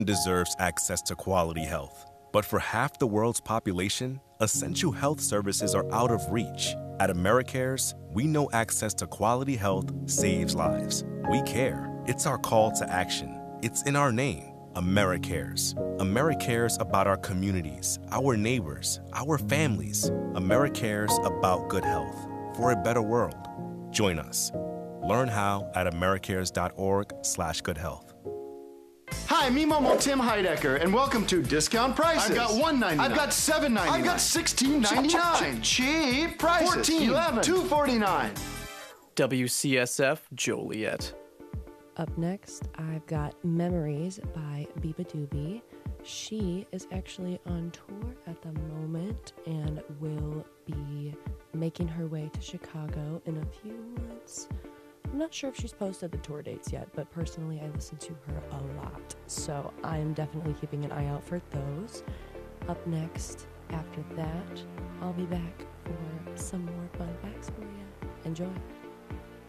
Deserves access to quality health. But for half the world's population, essential health services are out of reach. At AmeriCares, we know access to quality health saves lives. We care. It's our call to action. It's in our name, AmeriCares. AmeriCares about our communities, our neighbors, our families. AmeriCares about good health for a better world. Join us. Learn how at americares.org/goodhealth. Hi, me Momo Tim Heidecker, and welcome to Discount Prices. I've got $1.99. I've got $7.99. I've got $16.99. Cheap prices. $14. $2.49. WCSF Joliet. Up next, I've got Memories by Biba Doobie. She is actually on tour at the moment and will be making her way to Chicago in a few months. I'm not sure if she's posted the tour dates yet, but personally I listen to her a lot, so I am definitely keeping an eye out for those. Up next, after that, I'll be back for some more fun facts for you. Enjoy.